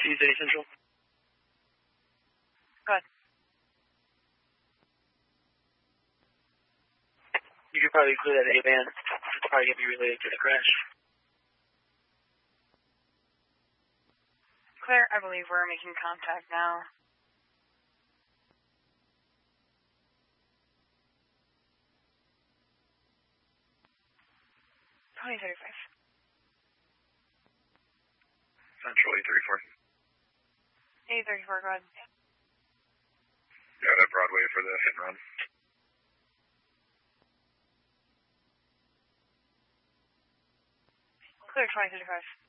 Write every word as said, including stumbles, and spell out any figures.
City Central. Go ahead. You could probably clear that A-band. It's probably going to be related to the crash. Clear, I believe we're making contact now. twenty thirty-five. Central eight thirty-four. eight thirty-four, go ahead. Yeah, that Broadway for the hit and run. Clear twenty thirty-five.